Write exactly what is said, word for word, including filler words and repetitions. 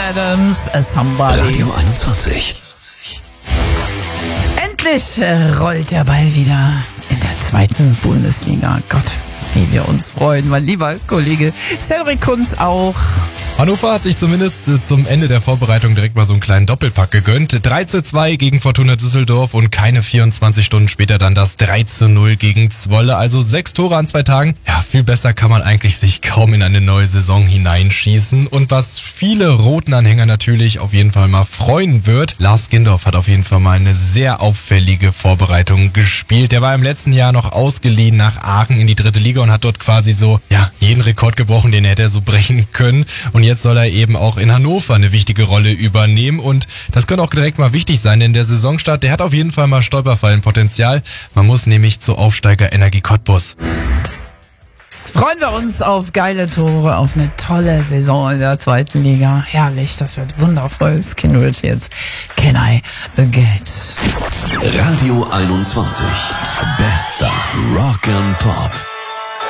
Adams, Somebody. Radio einundzwanzig. Endlich rollt der Ball wieder in der zweiten Bundesliga. Gott, wie wir uns freuen, mein lieber Kollege Cedric Kunz auch. Hannover hat sich zumindest äh, zum Ende der Vorbereitung direkt mal so einen kleinen Doppelpack gegönnt. drei zu zwei gegen Fortuna Düsseldorf und keine vierundzwanzig Stunden später dann das drei zu null gegen Zwolle. Also sechs Tore an zwei Tagen. Ja, viel besser kann man eigentlich sich kaum in eine neue Saison hineinschießen. Und was viele roten Anhänger natürlich auf jeden Fall mal freuen wird, Lars Gindorf hat auf jeden Fall mal eine sehr auffällige Vorbereitung gespielt. Der war im letzten Jahr noch ausgeliehen nach Aachen in die dritte Liga und hat dort quasi so, ja, jeden Rekord gebrochen, den hätte er so brechen können. Und jetzt soll er eben auch in Hannover eine wichtige Rolle übernehmen und das könnte auch direkt mal wichtig sein, denn der Saisonstart, der hat auf jeden Fall mal Stolperfallenpotenzial. Man muss nämlich zu Aufsteiger Energie Cottbus. Jetzt freuen wir uns auf geile Tore, auf eine tolle Saison in der zweiten Liga. Herrlich, das wird wundervoll. Das Kind wird jetzt Can I Get? Radio einundzwanzig. Bester Rock and Pop.